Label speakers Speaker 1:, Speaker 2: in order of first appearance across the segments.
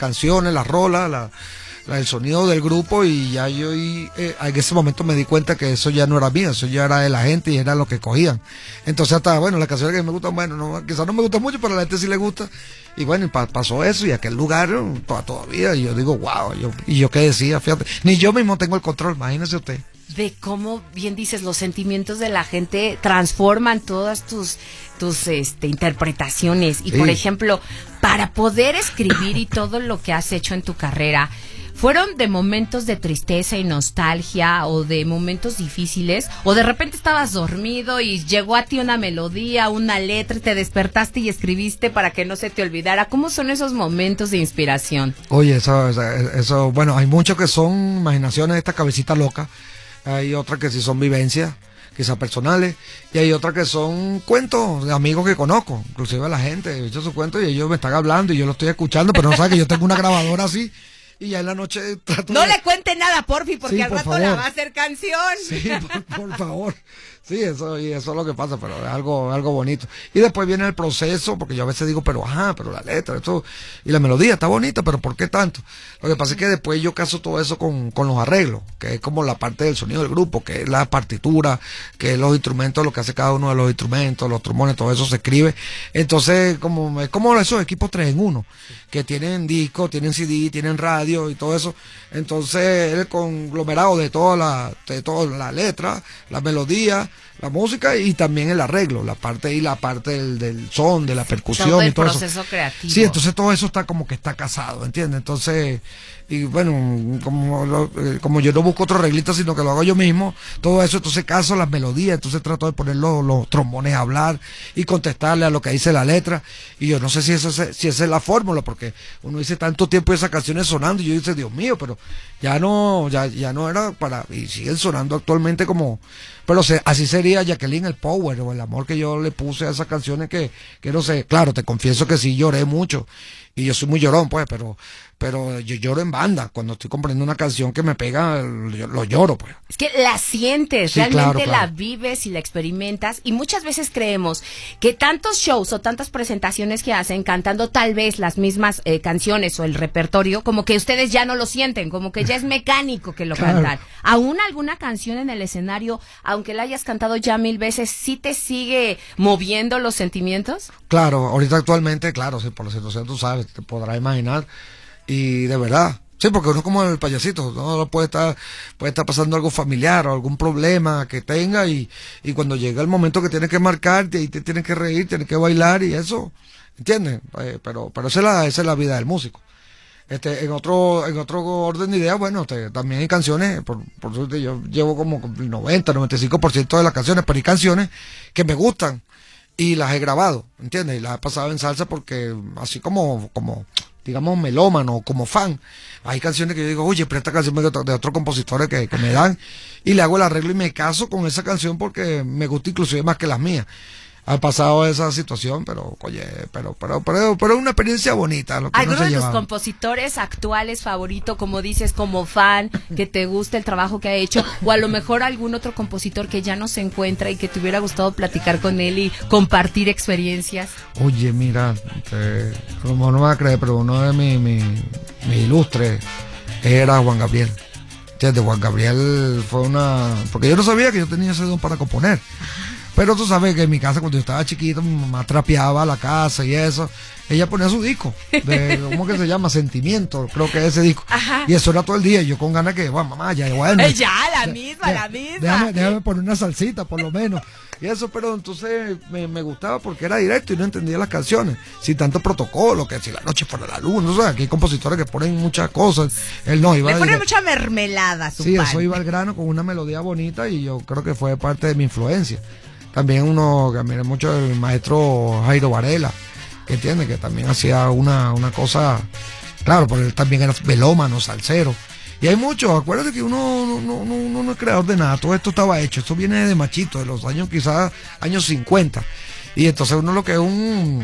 Speaker 1: canciones, las rolas, el sonido del grupo, y ya yo en ese momento me di cuenta que eso ya no era mío, eso ya era de la gente y era lo que cogían. Entonces hasta, bueno, las canciones que me gustan, bueno, no, quizás no me gustan mucho, pero a la gente sí le gusta. Y bueno, pasó eso, y aquel lugar todavía, y yo digo, wow, y yo qué decía, fíjate, ni yo mismo tengo el control, imagínese usted.
Speaker 2: De cómo, bien dices, los sentimientos de la gente transforman todas tus interpretaciones. Y sí. Por ejemplo, para poder escribir y todo lo que has hecho en tu carrera, ¿fueron de momentos de tristeza y nostalgia, o de momentos difíciles, o de repente estabas dormido y llegó a ti una melodía, una letra, y te despertaste y escribiste para que no se te olvidara? ¿Cómo son esos momentos de inspiración?
Speaker 1: Oye, eso, bueno, hay muchos que son imaginaciones de esta cabecita loca, hay otras que sí son vivencias, quizás personales, y hay otras que son cuentos de amigos que conozco, inclusive la gente, he hecho sus cuentos y ellos me están hablando y yo lo estoy escuchando, pero no sabe que yo tengo una grabadora así. Y ya en la noche trato
Speaker 2: No le cuente nada, porfi, porque
Speaker 1: sí,
Speaker 2: al
Speaker 1: por
Speaker 2: rato
Speaker 1: favor.
Speaker 2: la va a hacer canción.
Speaker 1: Sí, por favor. Sí, eso es lo que pasa, pero es algo bonito. Y después viene el proceso, porque yo a veces digo, pero la letra, esto, y la melodía está bonita, pero ¿por qué tanto? Lo que pasa es que después yo caso todo eso con los arreglos, que es como la parte del sonido del grupo, que es la partitura, que es los instrumentos, lo que hace cada uno de los instrumentos, los trombones, todo eso se escribe. Entonces, es como esos equipos 3 en 1, que tienen disco, tienen CD, tienen radio y todo eso. Entonces, el conglomerado de toda la letra, la melodía, la música y también el arreglo, la parte del son, de la percusión
Speaker 2: todo
Speaker 1: y todo eso.
Speaker 2: El proceso creativo.
Speaker 1: Sí, entonces todo eso está como que está casado, ¿entiendes? Entonces, y bueno, como yo no busco otro arreglista, sino que lo hago yo mismo, todo eso, entonces caso las melodías, entonces trato de poner los trombones a hablar y contestarle a lo que dice la letra, y yo no sé si esa es la fórmula, porque uno dice tanto tiempo esas canciones sonando, y yo dice, Dios mío, pero ya no era y siguen sonando actualmente pero así sería Jacqueline el power, o el amor que yo le puse a esas canciones que no sé, claro, te confieso que sí lloré mucho, y yo soy muy llorón, pues, pero yo lloro en banda, cuando estoy componiendo una canción que me pega, lo lloro, pues.
Speaker 2: Es que la sientes,
Speaker 1: sí,
Speaker 2: realmente
Speaker 1: claro.
Speaker 2: La vives y la experimentas, y muchas veces creemos que tantos shows o tantas presentaciones que hacen cantando tal vez las mismas canciones o el repertorio, como que ustedes ya no lo sienten, como que ya es mecánico que lo cantan. ¿Aún alguna canción en el escenario, aunque la hayas cantado ya 1000 veces, sí te sigue moviendo los sentimientos?
Speaker 1: Claro, ahorita actualmente, claro, sí, por la situación tú sabes, te podrás imaginar. Y de verdad, sí, porque uno como el payasito, no puede estar pasando algo familiar o algún problema que tenga, y cuando llega el momento que tienes que marcarte y te tienes que reír, tienes que bailar y eso, ¿entiendes? Pero esa es la vida del músico. En otro orden de ideas, bueno, también hay canciones, por suerte yo llevo como el 90-95% de las canciones, pero hay canciones que me gustan y las he grabado, ¿entiendes? Y las he pasado en salsa porque así como digamos melómano, como fan, hay canciones que yo digo, oye, pero esta canción de otros compositores que me dan, y le hago el arreglo y me caso con esa canción porque me gusta inclusive más que las mías. Ha pasado esa situación, pero oye, pero es una experiencia bonita.
Speaker 2: ¿Alguno de tus compositores actuales favorito, como dices, como fan, que te gusta el trabajo que ha hecho, o a lo mejor algún otro compositor que ya no se encuentra y que te hubiera gustado platicar con él y compartir experiencias?
Speaker 1: Oye, mira, como no me vas a creer, pero uno de mis ilustres era Juan Gabriel. ¿Entiendes? Juan Gabriel fue porque yo no sabía que yo tenía ese don para componer. Pero tú sabes que en mi casa, cuando yo estaba chiquito, mi mamá trapeaba la casa y eso. Ella ponía su disco, ¿cómo que se llama? Sentimiento, creo que es ese disco.
Speaker 2: Ajá.
Speaker 1: Y eso era todo el día. Y yo con ganas que, bueno, mamá, ya, bueno.
Speaker 2: Ya, la misma.
Speaker 1: Déjame poner una salsita, por lo menos. Y eso, pero entonces me gustaba porque era directo y no entendía las canciones. Sin tanto protocolo, que si la noche fuera la luz, no sé, aquí hay compositores que ponen muchas cosas. Él no iba.
Speaker 2: Le pone mucha mermelada, su
Speaker 1: Sí,
Speaker 2: pan.
Speaker 1: eso iba al grano con una melodía bonita, y yo creo que fue parte de mi influencia. También uno que admiré mucho, el maestro Jairo Varela, que entiende que también hacía una cosa, claro, porque él también era melómano, salsero. Y hay muchos, acuérdate que uno no es creador de nada, todo esto estaba hecho, esto viene de machito, de los años, quizás años 50. Y entonces uno lo que es un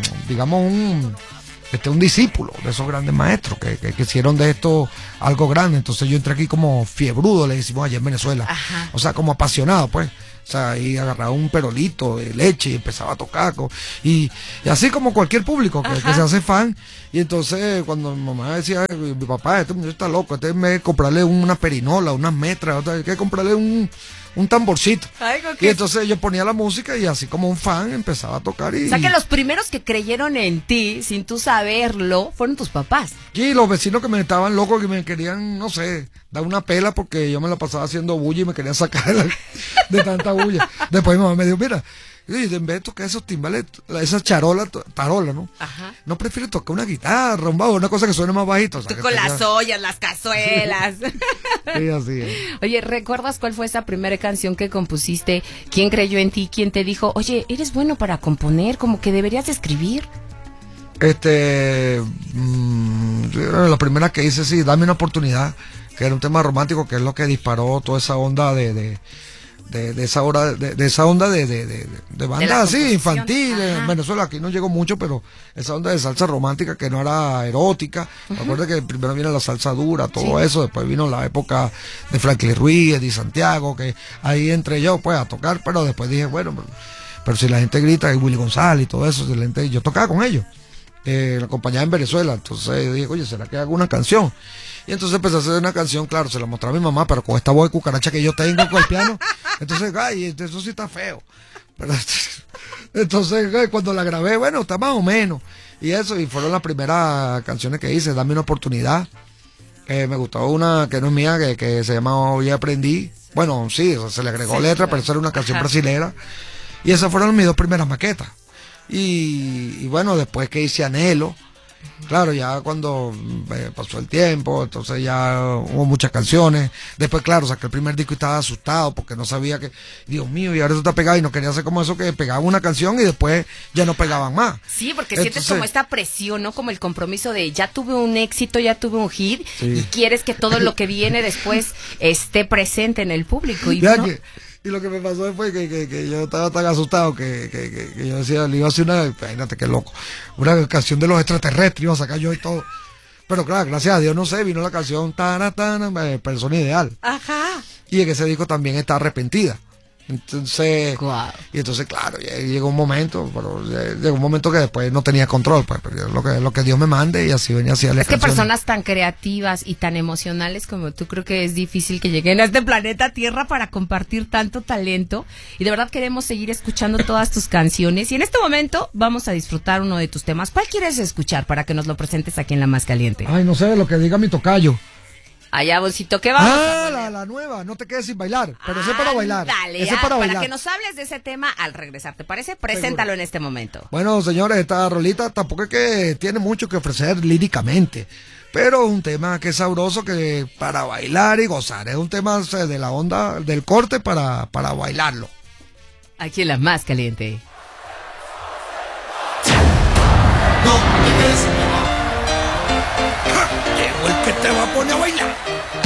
Speaker 1: discípulo de esos grandes maestros que hicieron de esto algo grande. Entonces yo entré aquí como fiebrudo, le decimos allá en Venezuela.
Speaker 2: Ajá.
Speaker 1: O sea, como apasionado, pues. O sea, y agarraba un perolito de leche y empezaba a tocar. Y así como cualquier público que se hace fan. Y entonces cuando mi mamá decía, mi papá, este muchacho está loco, este me comprarle una perinola, unas metras, hay que comprarle un tamborcito.
Speaker 2: Ay,
Speaker 1: y entonces yo ponía la música y así como un fan empezaba a tocar.
Speaker 2: O sea que los primeros que creyeron en ti, sin tú saberlo, fueron tus papás.
Speaker 1: Sí, los vecinos que me estaban locos, que me querían, no sé, dar una pela porque yo me la pasaba haciendo bulla y me querían sacar de tanta bulla. Después mi mamá me dijo, mira, en vez de tocar esos timbales, esas tarola, ¿no?
Speaker 2: Ajá.
Speaker 1: ¿No prefieres tocar una guitarra, un bajo, una cosa que suene más bajito? O sea,
Speaker 2: Tú con las ollas, las cazuelas.
Speaker 1: Sí, así es.
Speaker 2: Oye, ¿recuerdas cuál fue esa primera canción que compusiste? ¿Quién creyó en ti? ¿Quién te dijo, oye, eres bueno para componer, como que deberías de escribir?
Speaker 1: La primera que hice, sí, Dame una oportunidad, que era un tema romántico, que es lo que disparó toda esa onda de esa onda de banda así, infantil. En Venezuela aquí no llegó mucho, pero esa onda de salsa romántica que no era erótica. Me acuerdo que primero viene la salsa dura, todo eso, después vino la época de Franklin Ruiz, Eddie Santiago, que ahí entré yo pues a tocar, pero después dije, bueno, pero si la gente grita, y Willy González y todo eso, si la gente, yo tocaba con ellos, la acompañaba en Venezuela, entonces yo dije, oye, ¿será que hago una canción? Y entonces empecé a hacer una canción, claro, se la mostraba a mi mamá, pero con esta voz de cucaracha que yo tengo con el piano, entonces, ay, eso sí está feo. Pero, entonces, cuando la grabé, bueno, está más o menos. Y eso, y fueron las primeras canciones que hice, Dame una oportunidad. Me gustó una que no es mía, que se llama Hoy Aprendí. Bueno, sí, se le agregó letra, pero esa era una canción brasilera. Y esas fueron mis 2 primeras maquetas. Y bueno, después que hice Anhelo, claro, ya cuando pasó el tiempo, entonces ya hubo muchas canciones. Después, claro, saqué el primer disco y estaba asustado porque no sabía que, Dios mío, y ahora eso está pegado, y no quería hacer como eso, que pegaban una canción y después ya no pegaban más.
Speaker 2: Sí, porque sientes como esta presión, ¿no? Como el compromiso de ya tuve un éxito, ya tuve un hit, y quieres que todo lo que viene después esté presente en el público. Y
Speaker 1: ya, ¿no? Y lo que me pasó fue que yo estaba tan asustado que yo decía, le iba a hacer imagínate qué loco, una canción de los extraterrestres, iba a sacar yo y todo. Pero claro, gracias a Dios, no sé, vino la canción Persona Ideal.
Speaker 2: Ajá.
Speaker 1: Y en ese disco también está Arrepentida. Entonces,
Speaker 2: wow.
Speaker 1: Y entonces, claro, llegó un momento, pero llegó un momento que después no tenía control, pues, lo que Dios me mande, y así venía así a las
Speaker 2: canciones. Que personas tan creativas y tan emocionales como tú, creo que es difícil que lleguen a este planeta Tierra para compartir tanto talento, y de verdad queremos seguir escuchando todas tus canciones, y en este momento vamos a disfrutar uno de tus temas. ¿Cuál quieres escuchar para que nos lo presentes aquí en La Más Caliente?
Speaker 1: Ay, no sé, lo que diga mi tocayo.
Speaker 2: Allá, bolsito, ¿qué vamos a
Speaker 1: poner? La nueva, No te quedes sin bailar, pero ese es para bailar.
Speaker 2: Dale,
Speaker 1: ese es para bailar.
Speaker 2: Que nos hables de ese tema al regresar, ¿te parece? Preséntalo en este momento.
Speaker 1: Bueno, señores, esta rolita tampoco es que tiene mucho que ofrecer líricamente, pero es un tema que es sabroso, que para bailar y gozar. Es un tema de la onda del corte para bailarlo.
Speaker 2: Aquí en La Más Caliente.
Speaker 1: No te quedes. Llegó el que te va a poner a bailar.